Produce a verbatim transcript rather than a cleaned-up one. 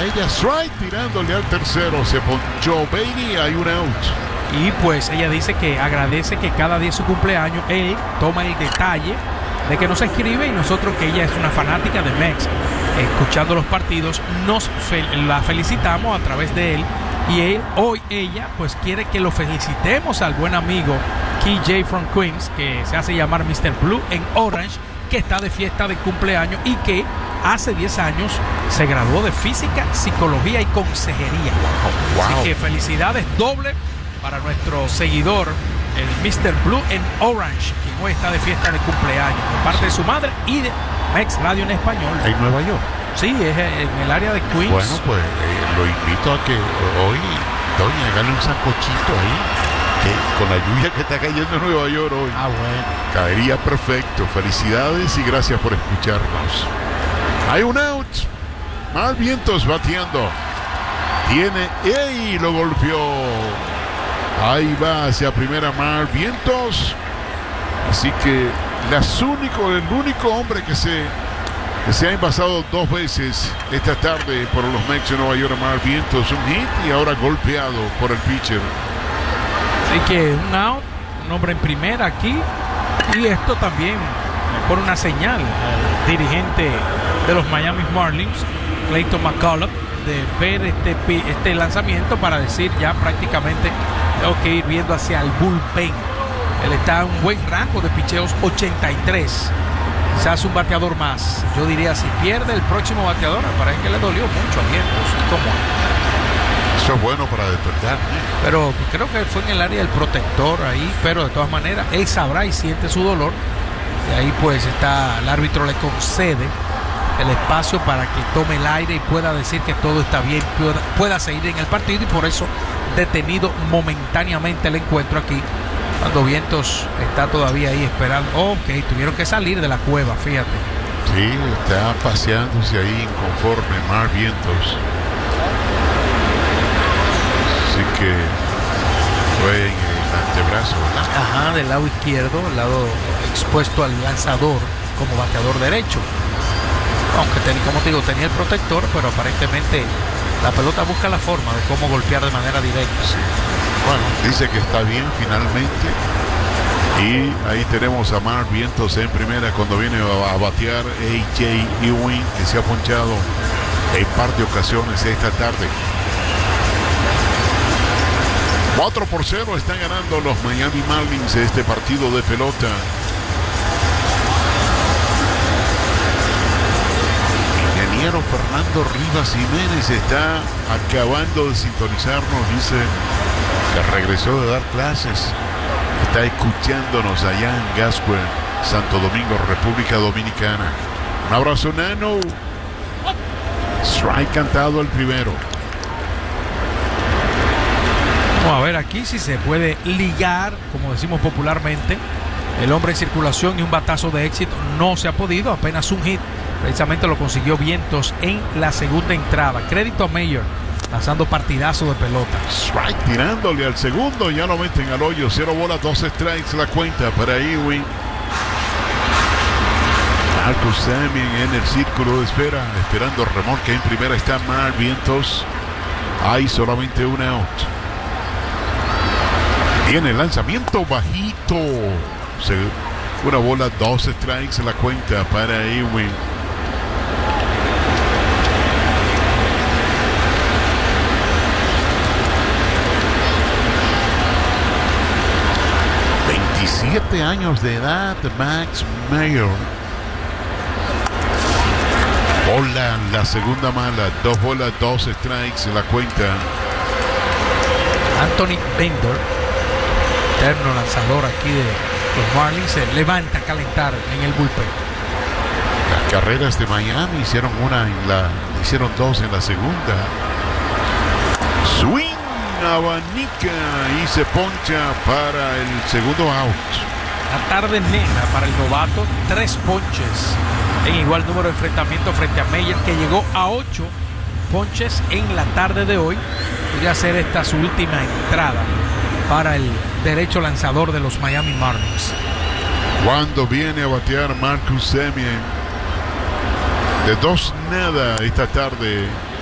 ella, strike, tirándole al tercero. Se ponchó Bailey, hay un out. Y pues ella dice que agradece que cada día de su cumpleaños él toma el detalle de que nos escribe, y nosotros, que ella es una fanática de Mex, escuchando los partidos, nos fel- la felicitamos a través de él. Y él, hoy ella pues quiere que lo felicitemos al buen amigo K J from Queens, que se hace llamar mister Blue en Orange, que está de fiesta de cumpleaños y que hace diez años se graduó de física, psicología y consejería. Wow. Así que felicidades doble para nuestro seguidor, el mister Blue en Orange, quien hoy está de fiesta de cumpleaños, de parte de su madre y de Mex Radio en español. En Nueva York. Sí, es en el área de Queens. Bueno, pues eh, lo invito a que hoy, doña, hágale un sancochito ahí, que con la lluvia que está cayendo en Nueva York hoy, Ah, bueno. caería perfecto. Felicidades y gracias por escucharnos. Hay un out. Mal vientos bateando. Tiene, ¡ey! Lo golpeó. Ahí va hacia primera Mal vientos. Así que las único, el único hombre que se, que se ha envasado dos veces esta tarde por los Mets de Nueva York, Mal vientos, un hit y ahora golpeado por el pitcher. Así que un out, un hombre en primera aquí. Y esto también pone una señal al dirigente de los Miami Marlins, Clayton McCullough, de ver este, este lanzamiento para decir ya prácticamente tengo que ir viendo hacia el bullpen. Él está en un buen rango de picheos, ochenta y tres. Quizás un bateador más. Yo diría, si pierde el próximo bateador, me parece que le dolió mucho a Vientos. Como Eso es bueno para despertar. Pero creo que fue en el área del protector ahí, pero de todas maneras él sabrá y siente su dolor. Y ahí pues está, el árbitro le concede el espacio para que tome el aire y pueda decir que todo está bien, pueda, pueda seguir en el partido, y por eso detenido momentáneamente el encuentro aquí, cuando Vientos está todavía ahí esperando. Ok, tuvieron que salir de la cueva, fíjate. Sí, está paseándose ahí inconforme, Mar Vientos. Así que fue en el antebrazo, ¿verdad? Ajá, del lado izquierdo, el lado expuesto al lanzador como bateador derecho. Aunque, ten, como te digo, tenía el protector, pero aparentemente la pelota busca la forma de cómo golpear de manera directa. Sí. Bueno, dice que está bien finalmente. Y ahí tenemos a Mar Vientos en primera cuando viene a batear A J Ewing, que se ha ponchado en par de ocasiones esta tarde. cuatro por cero están ganando los Miami Marlins este partido de pelota. Ingeniero Fernando Rivas Jiménez está acabando de sintonizarnos, dice que regresó de dar clases. Está escuchándonos allá en Gascue, Santo Domingo, República Dominicana. Un abrazo, Nano. Strike cantado el primero. Vamos a ver aquí si se puede ligar, como decimos popularmente, el hombre en circulación y un batazo de éxito. No se ha podido, apenas un hit. Precisamente lo consiguió Vientos en la segunda entrada. Crédito a Mayor, lanzando partidazo de pelota. Strike tirándole al segundo, ya lo meten al hoyo. Cero bolas, dos strikes la cuenta para Ewing. Marcus Semien en el círculo de espera, esperando el remolque. En primera está Mar Vientos. Hay solamente un out. Viene el lanzamiento bajito. Una bola, dos strikes la cuenta para Ewing. veintisiete años de edad, Max Mayer. Bola, la segunda mala, dos bolas, dos strikes la cuenta. Anthony Bender, eterno lanzador aquí de los Marlins, se levanta a calentar en el bullpen. Las carreras de Miami hicieron una en la, hicieron dos en la segunda. Swing, abanica y se poncha para el segundo out. La tarde negra para el novato, tres ponches en igual número de enfrentamientos frente a Meyer, que llegó a ocho ponches en la tarde de hoy. Podría ser esta su última entrada para el derecho lanzador de los Miami Marlins. Cuando viene a batear Marcus Semien, de dos nada esta tarde